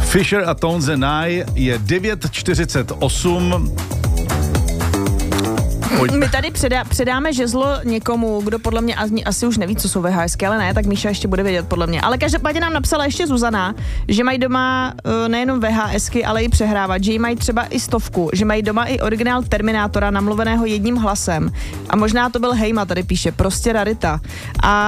Fisher a Tones and I je 9:48. My tady předáme žezlo někomu, kdo podle mě asi už neví, co jsou VHSky, ale ne, tak Míša ještě bude vědět podle mě. Ale každopádně nám napsala ještě Zuzana, že mají doma nejenom VHSky, ale i přehrávač, že jí mají třeba i 100, že mají doma i originál Terminátora namluveného jedním hlasem. A možná to byl Hejma, tady píše, prostě rarita. A